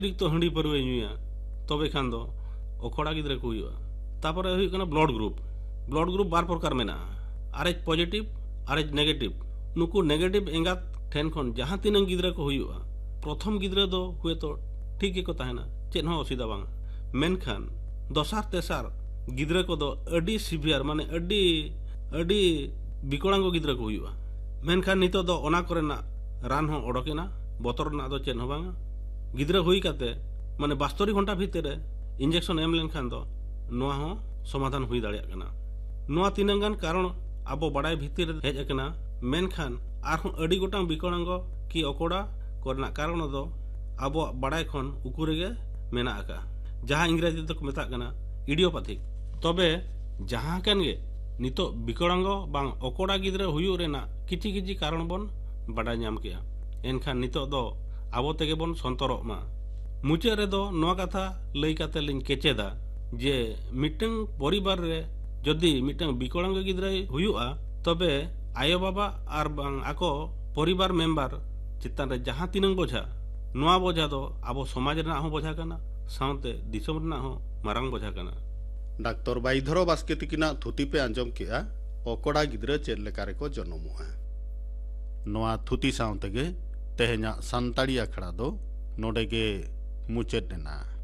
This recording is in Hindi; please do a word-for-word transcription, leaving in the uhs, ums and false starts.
तो हंडी परवे नुया तबे खान दो ओखड़ा गिद्रा को हुआ तापर हुई कना ब्लड ग्रुप ब्लड ग्रुप बार प्रकार मेना आरेज पॉजिटिव आरेज नेगेटिव नुकु नेगेटिव एंगात ठेन खन जहां तीन गिद्रा को हुआ प्रथम गिद्रा दो हुए तो ठीक के को ताहेना चेन हो असुविधा बांग मेनखान दोसार तेसार गिद्रा को दो अडी सिवियर माने अडी अडी बिकलांग गिद्रा को हुआ मेनखान नितो दो ओना करेना रान हो ओडोकेना बोतर ना दो चेन हो बांगा गिद्रा हुई काते माने बास्तरी घंटा भीतर इंजेक्शन एम लेनखान दो नोआ हो समाधान हुई दाड़िया कना नोआ तीनंगान कारण आबो बड़ाई भीतर हेज अकना मेनखान आरहों अडी गोटांग बिकलांग की ओकोड़ा करना कारण दो आबो बड़ाई खन उकुरेगे मेना आका जहां इंग्रेजी तक मेता कना इडियोपैथिक तबे जहां कान गे नितो बिकलांग बांग ओकोड़ा गिद्रा हुयु रेना किछि किछि कारण बन बड़ा नाम किया एनखान नितो दो आबो तेगे बन संतरोग मा मुचे रे दो नोआ कथा लई काते लिन केचेदा जे मिटंग परिवार रे जदि मिटंग बिकलांग गिद्रा हुयुआ तबे आयो बाबा आर बांग आको परिवार मेंबर चितान रे जहां तीनंग बोझा नोआ बोझा दो आबो समाज रेना हो बोझा कना साउते दिसम रेना हो मारांग बोझा कना डाक्टर बाईधरो बास्के तिकिना थुती पे आंजम किया ओकोड़ा गिद्रा चेद लेकारे को जन्मोआ नोआ थुती साउते गे तेहेना संताड़ी अखड़ा दो नोडे गे मुचेद ना।